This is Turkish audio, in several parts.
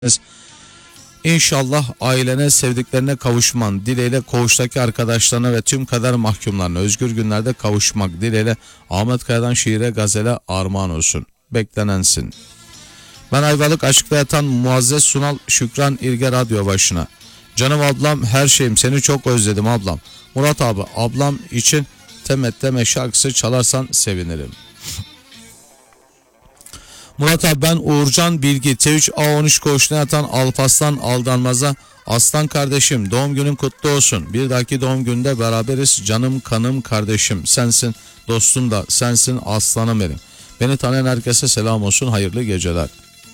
İnşallah ailene, sevdiklerine kavuşman dileğiyle, koğuştaki arkadaşlarına ve tüm kader mahkumlarına özgür günlerde kavuşmak dileğiyle Ahmet Kaya'dan şiire, gazele armağan olsun. Beklenensin. Ben Ayvalık Aşk'ta yatan Muazzez Sunal Şükran İlge radyo başına. Canım ablam, her şeyim, seni çok özledim ablam. Murat abi, ablam için Temetteme şarkısı çalarsan sevinirim. Murat abi, ben Uğurcan Bilgi T3A13 koğuşuna yatan Alparslan Aldanmaz'a, aslan kardeşim doğum günün kutlu olsun. Bir dahaki doğum günde beraberiz, canım kanım kardeşim sensin, dostum da sensin, aslanım benim. Beni tanıyan herkese selam olsun, hayırlı geceler.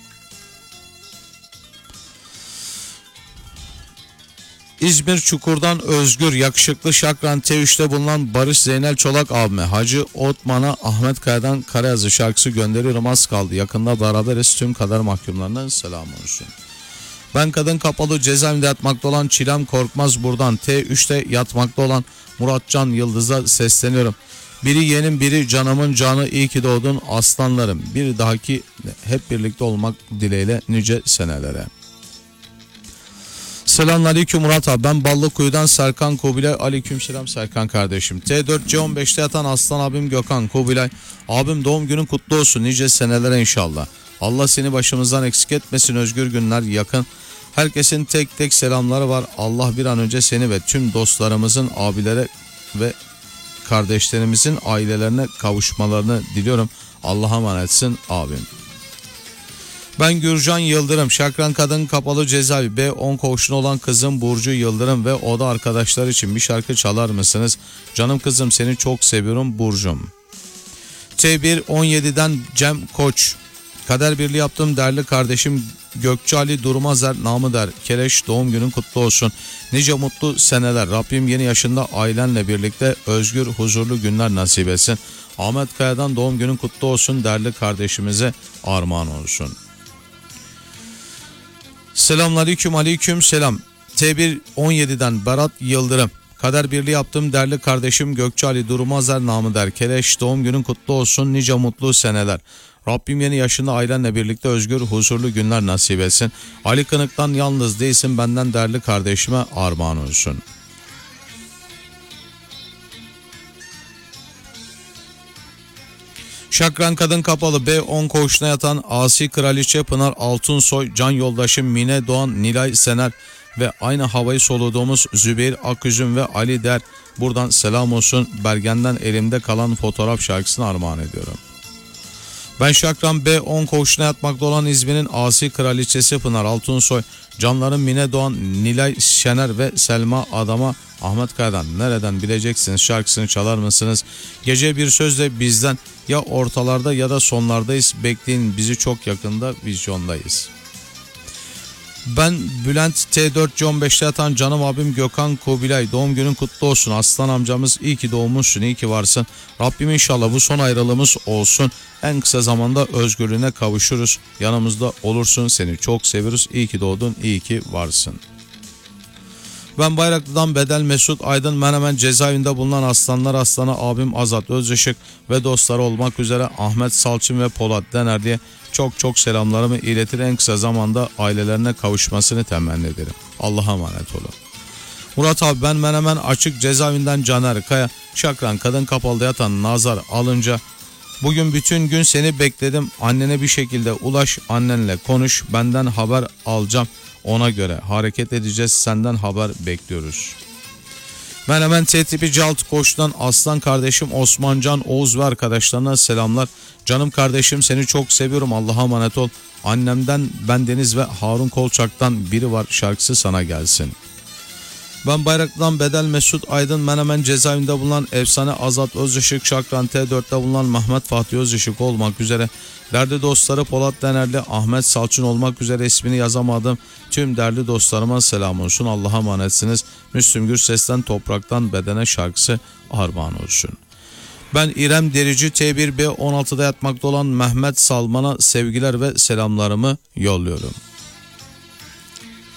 İzmir Çukur'dan Özgür, yakışıklı Şakran T3'te bulunan Barış Zeynel Çolak abime, Hacı Otman'a Ahmet Kaya'dan Karayazı şarkısı gönderiyorum, az kaldı. Yakında beraberiz, tüm kader mahkumlarına selam olsun. Ben kadın kapalı cezaevinde yatmakta olan Çilem Korkmaz buradan T3'te yatmakta olan Muratcan Yıldız'a sesleniyorum. Biri yeğenim, biri canımın canı, iyi ki doğdun aslanlarım. Bir dahaki hep birlikte olmak dileğiyle nice senelere. Selamünaleyküm Murat abi, ben Ballıkuyu'dan Serkan Kubilay. Aleykümselam Serkan kardeşim. T4C15'te yatan aslan abim Gökhan Kubilay. Abim doğum günün kutlu olsun, nice senelere inşallah. Allah seni başımızdan eksik etmesin, özgür günler yakın. Herkesin tek tek selamları var. Allah bir an önce seni ve tüm dostlarımızın, abilere ve kardeşlerimizin ailelerine kavuşmalarını diliyorum. Allah'a emanetsin abim. Ben Gürcan Yıldırım, Şakran Kadın Kapalı Cezaevi B10 koğuşuna olan kızım Burcu Yıldırım ve oda arkadaşlar için bir şarkı çalar mısınız? Canım kızım, seni çok seviyorum Burcum. T1-17'den Cem Koç, kader birliği yaptığım değerli kardeşim Gökçe Ali Durmazer namı der Keleş, doğum günün kutlu olsun. Nice mutlu seneler, Rabbim yeni yaşında ailenle birlikte özgür huzurlu günler nasip etsin. Ahmet Kaya'dan doğum günün kutlu olsun, değerli kardeşimize armağan olsun. Selamünaleyküm, aleyküm selam. T1-17'den Berat Yıldırım, kader birliği yaptığım değerli kardeşim Gökçe Ali Durmazer namı der Keleş, doğum günün kutlu olsun, nice mutlu seneler. Rabbim yeni yaşında ailenle birlikte özgür huzurlu günler nasip etsin. Ali Kınık'tan yalnız değilsin benden değerli kardeşime armağan olsun. Şakran Kadın Kapalı B10 koğuşuna yatan Asi Kraliçe Pınar Altunsoy, can yoldaşım Mine Doğan, Nilay Sener ve aynı havayı soluduğumuz Zübeyir Aküzüm ve Ali Der, buradan selam olsun. Bergen'den elimde kalan fotoğraf şarkısını armağan ediyorum. Ben Şakran B10 koğuşuna yatmakta olan İzmir'in Asi Kraliçesi Pınar Altunsoy, canlarım Mine Doğan, Nilay Şener ve Selma Adam'a Ahmet Kaya'dan nereden bileceksiniz şarkısını çalar mısınız? Gece bir sözle bizden, ya ortalarda ya da sonlardayız, bekleyin bizi, çok yakında vizyondayız. Ben Bülent T4C15'te yatan canım abim Gökhan Kubilay, doğum günün kutlu olsun aslan amcamız, iyi ki doğmuşsun, iyi ki varsın. Rabbim inşallah bu son ayrılığımız olsun, en kısa zamanda özgürlüğüne kavuşuruz, yanımızda olursun, seni çok seviyoruz, iyi ki doğdun, iyi ki varsın. Ben Bayraklı'dan Bedel Mesut Aydın, Menemen cezaevinde bulunan aslanlar aslanı abim Azat Özışık ve dostları olmak üzere Ahmet Salçın ve Polat Dener diye çok selamlarımı iletir, en kısa zamanda ailelerine kavuşmasını temenni ederim. Allah'a emanet olun. Murat abi, ben Menemen Açık cezaevinden Caner Kaya, Şakran Kadın Kapalı'da yatan Nazar Alınca, bugün bütün gün seni bekledim, annene bir şekilde ulaş, annenle konuş, benden haber alacağım, ona göre hareket edeceğiz, senden haber bekliyoruz. Ben hemen T-tipi Calt koşudan aslan kardeşim Osmancan Oğuz ve arkadaşlarına selamlar. Canım kardeşim, seni çok seviyorum, Allah'a emanet ol. Annemden Bendeniz ve Harun Kolçak'tan biri var şarkısı sana gelsin. Ben Bayraklı'dan Bedel Mesut Aydın, Menemen cezaevinde bulunan efsane Azat Özışık, Şakran T4'te bulunan Mehmet Fatih Özışık olmak üzere değerli dostları Polat Denerli, Ahmet Salçın olmak üzere ismini yazamadım tüm değerli dostlarıma selam olsun, Allah'a emanetsiniz. Müslüm Gürses'ten Topraktan Bedene şarkısı armağan olsun. Ben İrem Derici T1B16'da yatmakta olan Mehmet Salman'a sevgiler ve selamlarımı yolluyorum.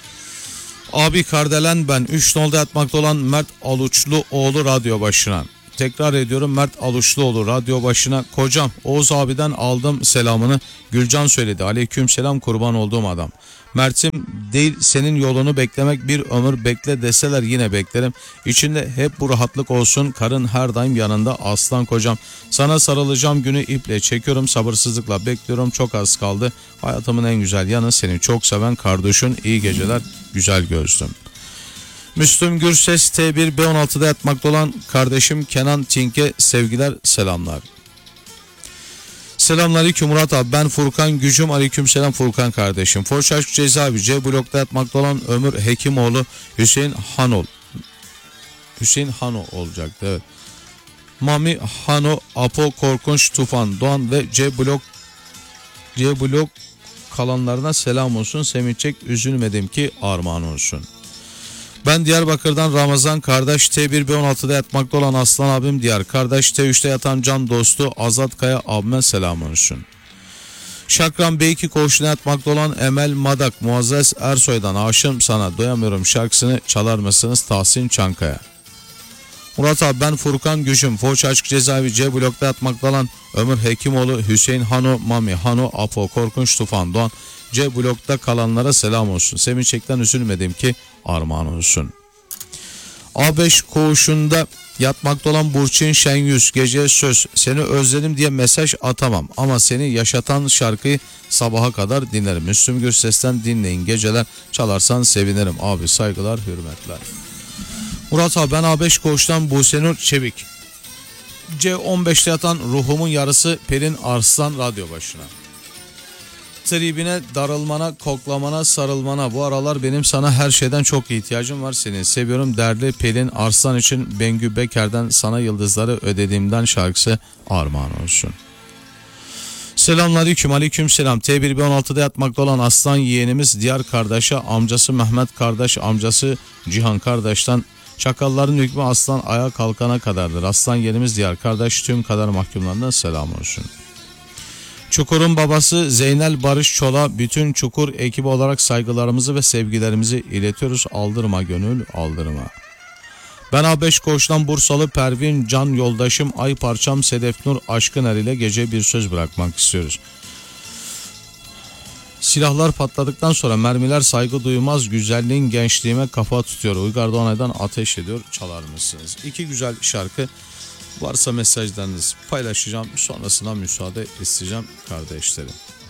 Abi Kardelen ben 3 nolda yatmakta olan Mert Aluçlu oğlu radyo başına. tekrar ediyorum, Mert Aluşluoğlu radyo başına. Kocam Oğuz abiden aldım selamını. Gülcan söyledi. Aleyküm selam, kurban olduğum adam. Mert'im değil, senin yolunu beklemek bir ömür, bekle deseler yine beklerim. İçinde hep bu rahatlık olsun, karın her daim yanında aslan kocam. Sana sarılacağım günü iple çekiyorum, sabırsızlıkla bekliyorum, çok az kaldı. Hayatımın en güzel yanı, seni çok seven kardeşin. İyi geceler güzel gözlüm. Müslüm Gürses T1 B16'da yatmakta olan kardeşim Kenan Tink'e sevgiler, selamlar. Selamünaleyküm Murat abi, ben Furkan Gücüm. Aleykümselam Furkan kardeşim. Forşaşk Cezaevi C blokta yatmakta olan Ömür Hekimoğlu Hüseyin Hanol. Hüseyin Hano olacaktı, evet. Mami Hano, Apo Korkunç, Tufan Doğan ve C blok kalanlarına selam olsun. Sevinçek üzülmedim ki armağan olsun. Ben Diyarbakır'dan Ramazan kardeş, T1 B16'da yatmakta olan Aslan abim Diyar kardeş, T3'te yatan can dostu Azat Kaya abime selam olsun. Şakran B2 koğuşuna yatmakta olan Emel Madak Muazzez Ersoy'dan aşığım sana doyamıyorum şarkısını çalar mısınız Tahsin Çankaya. Murat abi, ben Furkan Gücüm. Foç Açık Cezaevi C blokta yatmakta olan Ömür Hekimoğlu Hüseyin Hano, Mami Hano, Apo Korkunç, Tufan Doğan. C blokta kalanlara selam olsun. Sevinçekten üzülmedim ki armağan olsun. A5 koğuşunda yatmakta olan Burçin Şenyüz gece söz, seni özledim diye mesaj atamam ama seni yaşatan şarkıyı sabaha kadar dinlerim. Müslüm Gürses'ten dinleyin geceler, çalarsan sevinirim. Abi saygılar, hürmetler. Murat abi, ben A5 koğuştan Busenur Çevik. C15'te yatan ruhumun yarısı Pelin Arslan radyo başına. Tribine, darılmana, koklamana, sarılmana, bu aralar benim sana her şeyden çok ihtiyacım var, seni seviyorum değerli Pelin Arslan için Bengü Beker'den sana yıldızları ödediğimden şarkısı armağan olsun. Selamünaleyküm, aleykümselam. T1 B16'da yatmakta olan aslan yeğenimiz Diyar kardeşe, amcası Mehmet kardeş, amcası Cihan kardeşten çakalların hükmü aslan ayağa kalkana kadardır. Aslan yeğenimiz Diyar kardeş tüm kadar mahkumlarından selam olsun. Çukur'un babası Zeynel Barış Çol'a bütün Çukur ekibi olarak saygılarımızı ve sevgilerimizi iletiyoruz. Aldırma gönül, aldırma. Ben A5 koğuştan Bursalı Pervin can yoldaşım ay parçam Sedef Nur Aşkıner ile gece bir söz bırakmak istiyoruz. Silahlar patladıktan sonra mermiler saygı duymaz, güzelliğin gençliğime kafa tutuyor. Uygar Doğanay'dan ateş ediyor, çalar mısınız? İki güzel şarkı. Varsa mesajlarınızı paylaşacağım. Sonrasına müsaade isteyeceğim kardeşlerim.